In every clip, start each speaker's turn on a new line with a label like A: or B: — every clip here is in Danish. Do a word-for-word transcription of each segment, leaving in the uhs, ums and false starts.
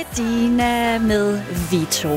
A: Dina med Vito.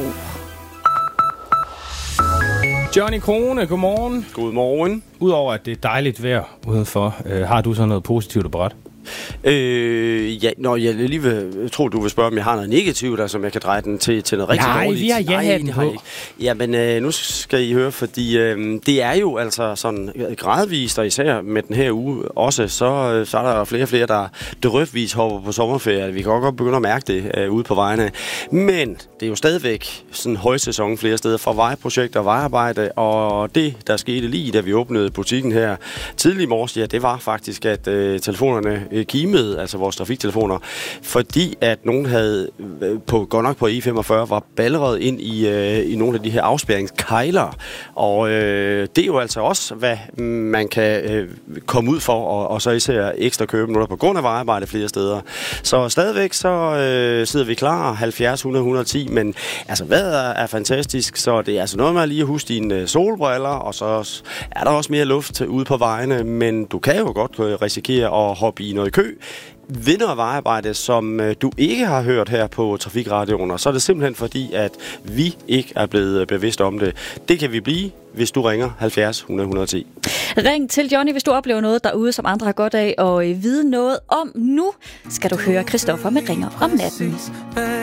B: Johnny Krone, godmorgen.
C: Godmorgen.
B: Udover at det er dejligt vejr udenfor, øh, har du så noget positivt at berette?
C: Øh, ja, når jeg lige vil, jeg tror, du vil spørge, om jeg har noget negativt, der, som jeg kan dreje den til, til noget rigtig
B: Nej,
C: dårligt.
B: vi har ja-hatten på.
C: Jamen, øh, nu skal I høre, fordi øh, det er jo altså sådan gradvist, og især med den her uge også, så, så er der flere og flere, der drøbvis hopper på sommerferie. Vi kan også godt begynde at mærke det øh, ude på vejene. Men det er jo stadigvæk sådan højsæson flere steder for vejprojekter og vejarbejde, og det, der skete lige, da vi åbnede butikken her tidlig i morges, ja, det var faktisk, at øh, telefonerne kimede, altså vores trafiktelefoner, fordi at nogen havde på, godt nok på E femogfyrre var ballerede ind i, øh, i nogle af de her afspærringskejler, og øh, det er jo altså også, hvad man kan øh, komme ud for, og, og så især ekstra købeminutter på grund af vejarbejde flere steder. Så stadigvæk så øh, sidder vi klar, halvfjerds hundrede et hundrede og ti, men altså vejret er, er fantastisk, så det er altså noget med at lige at huske dine solbriller, og så er der også mere luft ude på vejene, men du kan jo godt risikere at hoppe i noget kø. Vinder af vejarbejde, som øh, du ikke har hørt her på Trafikradioen, og så er det simpelthen fordi, at vi ikke er blevet bevidst om det. Det kan vi blive, hvis du ringer halvfjerds hundrede et hundrede og ti.
A: Ring til Johnny, hvis du oplever noget derude, som andre har godt af at vide noget om. Nu skal du høre Christoffer med Ringer om natten.